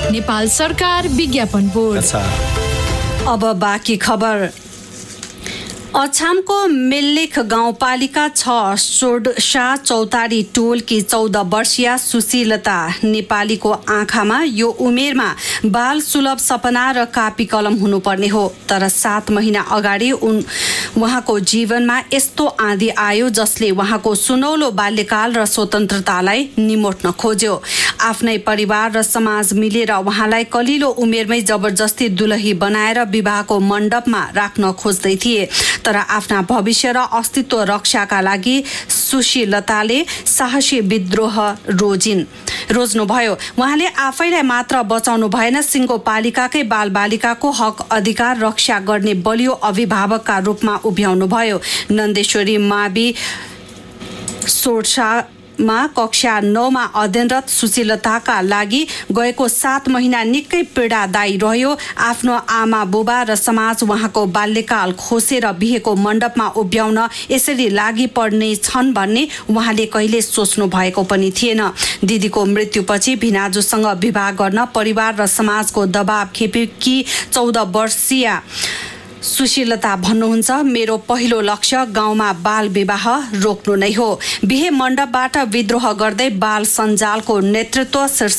नेपाल सरकार विज्ञापन बोर्ड। अब बाँकी खबर। अछामको मेल्लेख गाउँपालिका 6 सोडसा चौतारी टोलकी 14 वर्षीय सुशीलता नेपालीको आँखामा यो उमेरमा बाल सुलभ सपना र कापी कलम हुनुपर्ने हो, तर 7 महिना अगाडि उहाँको जीवनमा यस्तो आँधी आयो जसले उहाँको सुनौलो बाल्यकाल र स्वतन्त्रतालाई निमोट्न खोज्यो। आफ्नै परिवार र समाज मिलेर उहाँलाई कलिलो उमेरमै जबरजस्ती दुलही बनाएर विवाहको मण्डपमा राख्न खोज्दै थिए, तर आफ्ना भविष्य र अस्तित्व रक्षाका लागि सुशीलताले साहसी विद्रोह रोज्नुभयो। उहाँले आफैलाई मात्र बचाउनु भएन, सिंहपालिकाकै बालबालिकाको हक अधिकार रक्षा गर्ने बलियो अभिभावकका रूपमा उभ्याउनुभयो। नन्देश्वरी मावि सोडसामा कक्षा 9 मा अध्ययनरत सुशीलताका लागि गएको 7 महिना निकै पीडादायी रह्यो। आफ्नो आमा बुबा र समाज उहाँको बाल्यकाल खोसेर बिहेको मण्डपमा उभ्याउन यसरी लागि पर्ने छन् भन्ने उहाँले कहिले सोच्नु भएको पनि थिएन। दिदीको मृत्युपछि भिनाजुसँग विवाह गर्न परिवार र समाजको दबाब खेपेकी 14 वर्षीय सुशीलता भन्नुहुन्छ, मेरो पहिलो लक्ष्य गाउँमा बाल विवाह रोक्नु नै हो। बिहे मण्डपबाट विद्रोह गर्दै बाल सञ्जालको नेतृत्व